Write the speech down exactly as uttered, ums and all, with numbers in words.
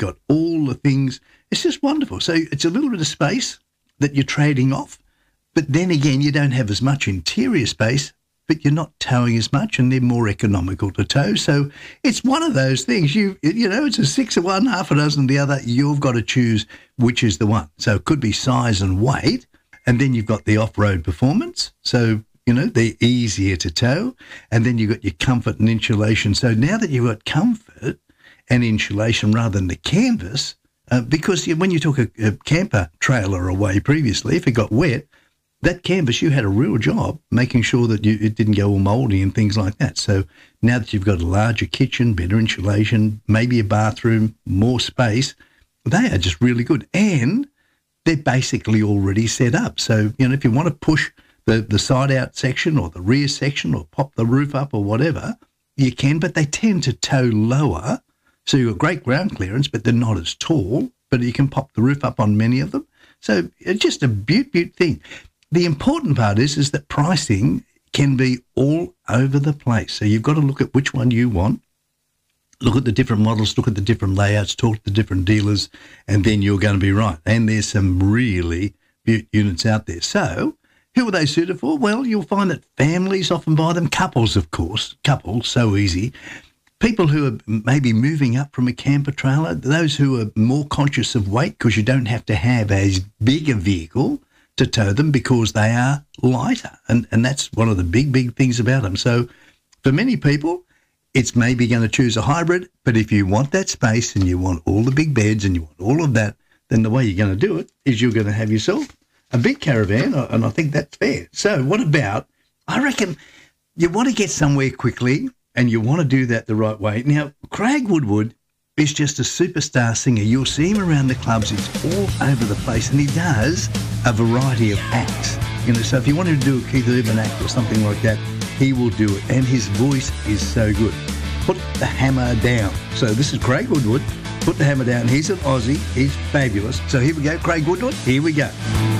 got all the things. It's just wonderful. So it's a little bit of space that you're trading off, but then again, you don't have as much interior space, but you're not towing as much, and they're more economical to tow. So it's one of those things. You you know, it's a six of one, half a dozen of the other. You've got to choose which is the one. So it could be size and weight, and then you've got the off-road performance. So, you know, they're easier to tow, and then you've got your comfort and insulation. So now that you've got comfort and insulation rather than the canvas, uh, because when you took a, a camper trailer away previously, if it got wet, that canvas, you had a real job making sure that you, it didn't go all mouldy and things like that. So now that you've got a larger kitchen, better insulation, maybe a bathroom, more space, they are just really good. And they're basically already set up. So, you know, if you want to push the, the side-out section or the rear section or pop the roof up or whatever, you can, but they tend to tow lower. So you've got great ground clearance, but they're not as tall, but you can pop the roof up on many of them. So it's just a beaut, beaut thing. The important part is, is that pricing can be all over the place. So you've got to look at which one you want, look at the different models, look at the different layouts, talk to the different dealers, and then you're going to be right. And there's some really beaut units out there. So who are they suited for? Well, you'll find that families often buy them, couples, of course, couples, so easy. People who are maybe moving up from a camper trailer, those who are more conscious of weight because you don't have to have as big a vehicle to tow them because they are lighter. And, and that's one of the big, big things about them. So for many people, it's maybe going to choose a hybrid, but if you want that space and you want all the big beds and you want all of that, then the way you're going to do it is you're going to have yourself a big caravan, and I think that's fair. So what about, I reckon you want to get somewhere quickly and you want to do that the right way. Now, Craig Woodward is just a superstar singer. You'll see him around the clubs. It's all over the place, and he does a variety of acts. You know, so if you wanted to do a Keith Urban act or something like that, he will do it, and his voice is so good. Put the hammer down. So this is Craig Woodward. Put the hammer down. He's an Aussie. He's fabulous. So here we go, Craig Woodward. Here we go.